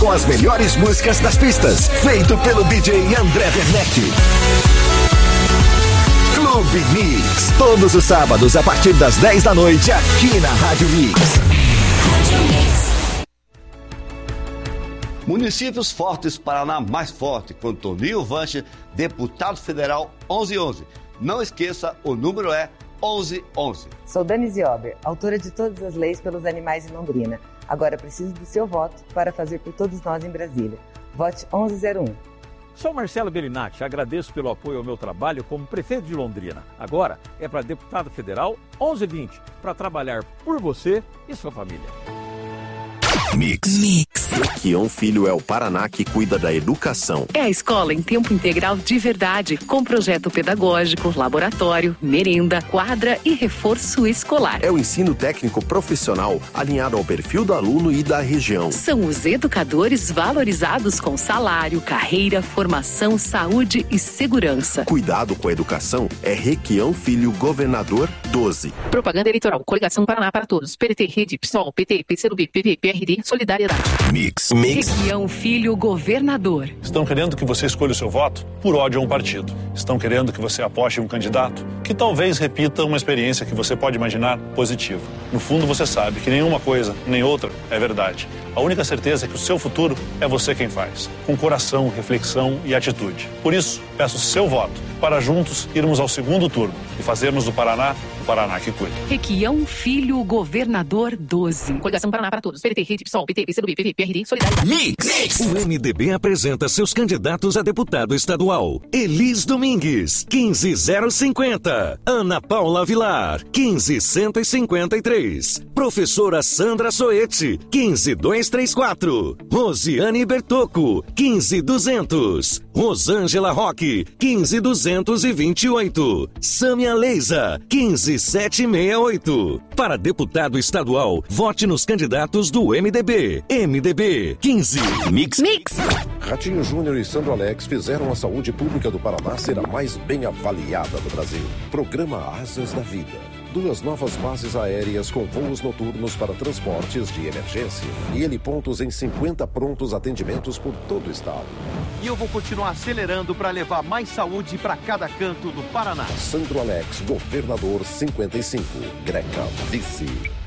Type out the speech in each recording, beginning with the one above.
Com as melhores músicas das pistas, feito pelo DJ André Werneck. Clube Mix, todos os sábados a partir das 10 da noite aqui na Rádio Mix. Municípios Fortes, Paraná mais forte, com Toninho Vanche, deputado federal 1111. Não esqueça, o número é 1111. Sou Denise Ober, autora de todas as leis pelos animais em Londrina. Agora preciso do seu voto para fazer por todos nós em Brasília. Vote 1101. Sou Marcelo Bellinati, agradeço pelo apoio ao meu trabalho como prefeito de Londrina. Agora é para deputado federal 1120, para trabalhar por você e sua família. Mix. Requião Filho é o Paraná que cuida da educação. É a escola em tempo integral de verdade, com projeto pedagógico, laboratório, merenda, quadra e reforço escolar. É o ensino técnico profissional alinhado ao perfil do aluno e da região. São os educadores valorizados com salário, carreira, formação, saúde e segurança. Cuidado com a educação é Requião Filho, governador 12. Propaganda eleitoral, Coligação Paraná para Todos, PDT, Rede, PSOL, PT, PCdoB, PV, PRD, Solidariedade. Mix. Requião Filho, governador. Estão querendo que você escolha o seu voto por ódio a um partido. Estão querendo que você aposte em um candidato que talvez repita uma experiência que você pode imaginar positiva. No fundo, você sabe que nenhuma coisa, nem outra, é verdade. A única certeza é que o seu futuro é você quem faz, com coração, reflexão e atitude. Por isso, peço seu voto para juntos irmos ao segundo turno e fazermos do Paraná o Paraná que cuida. Requião Filho, governador 12. Coligação Paraná para Todos, PDT, Rede, PSOL, PT, PCdoB, PV, PRD, Solidariedade. Mix. O MDB apresenta seus candidatos a deputado estadual. Elis Domingues, 15050. Ana Paula Vilar, 15153. Professora Sandra Soete, 15234. Rosiane Bertocco, 15200. Rosângela Roque, 15228. Sâmia Leisa, 15768. Para deputado estadual, vote nos candidatos do MDB. MDB 15. Mix. Ratinho Júnior e Sandro Alex fizeram a saúde pública do Paraná ser a mais bem avaliada do Brasil. Programa Asas da Vida. 2 novas bases aéreas com voos noturnos para transportes de emergência e helipontos em 50 prontos atendimentos por todo o estado. E eu vou continuar acelerando para levar mais saúde para cada canto do Paraná. Sandro Alex, governador 55. Greca, vice.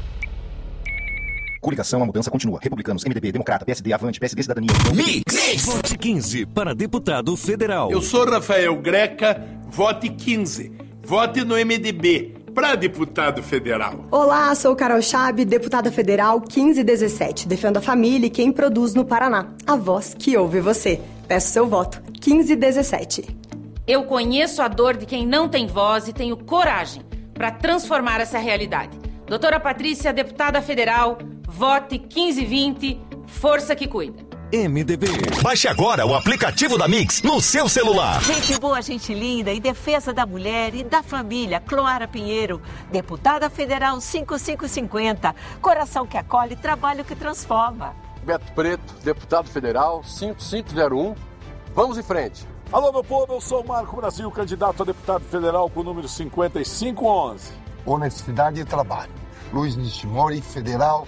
Coligação, a mudança continua. Republicanos, MDB, Democrata, PSD, Avante, PSD, Cidadania. Mix. Vote 15 para deputado federal. Eu sou Rafael Greca, vote 15. Vote no MDB. Para deputado federal. Olá, sou Carol Chab, deputada federal 1517. Defendo a família e quem produz no Paraná. A voz que ouve você. Peço seu voto. 1517. Eu conheço a dor de quem não tem voz e tenho coragem para transformar essa realidade. Doutora Patrícia, deputada federal, vote 1520, força que cuida. MDB. Baixe agora o aplicativo da Mix no seu celular. Gente boa, gente linda e defesa da mulher e da família. Cloara Pinheiro, deputada federal 5550. Coração que acolhe, trabalho que transforma. Beto Preto, deputado federal 5501. Vamos em frente. Alô, meu povo, eu sou o Marco Brasil, candidato a deputado federal com o número 5511. Honestidade e trabalho. Luiz Nishimori, federal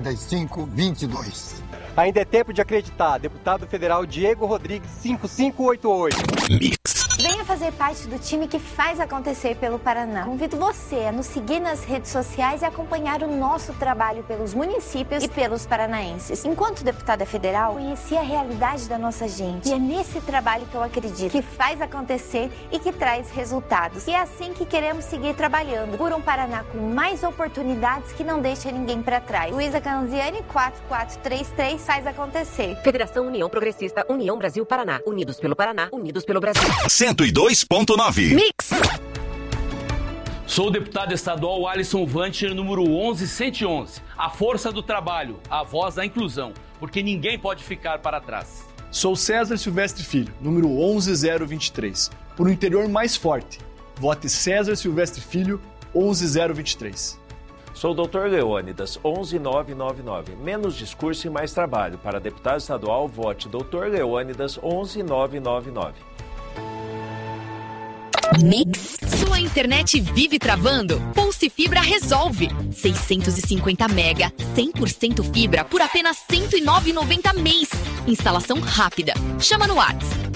5522. Ainda é tempo de acreditar. Deputado federal Diego Rodrigues, 5588. Mix. Venha fazer parte do time que faz acontecer pelo Paraná. Convido você a nos seguir nas redes sociais e acompanhar o nosso trabalho pelos municípios e pelos paranaenses. Enquanto deputada federal, conheci a realidade da nossa gente. E é nesse trabalho que eu acredito, que faz acontecer e que traz resultados. E é assim que queremos seguir trabalhando por um Paraná com mais oportunidades que não deixa ninguém para trás. Luísa Canziani, 4433, faz acontecer. Federação União Progressista, União Brasil Paraná. Unidos pelo Paraná, unidos pelo Brasil. 102.9. Mix. Sou o deputado estadual Alisson Vancher, número 11111. A força do trabalho, a voz da inclusão, porque ninguém pode ficar para trás. Sou César Silvestre Filho, número 11023. Por um interior mais forte, vote César Silvestre Filho, 11023. Sou o Dr. Leônidas, 11999. Menos discurso e mais trabalho. Para deputado estadual, vote Dr. Leônidas, 11999. Mix. Sua internet vive travando? Pulse Fibra resolve. 650 mega, 100% fibra por apenas R$ 109,90 mês. Instalação rápida. Chama no WhatsApp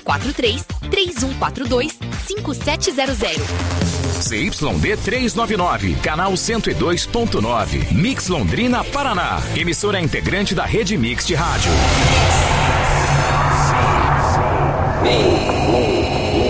43-3142-5700. CYD 399, canal 102.9, Mix Londrina, Paraná. Emissora integrante da Rede Mix de Rádio.